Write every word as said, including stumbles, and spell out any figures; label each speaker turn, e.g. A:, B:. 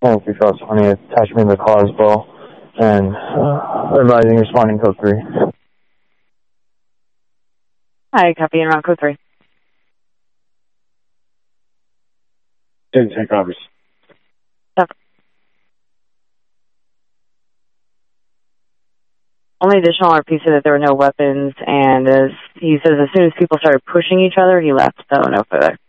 A: Thank you, Cross twenty. Attach me to the call as well. And uh, advising responding code three.
B: Hi, copy in around code three.
A: Didn't take copies.
B: Yep. Only additional R P said that there were no weapons, and as he says, as soon as people started pushing each other, he left, so no further.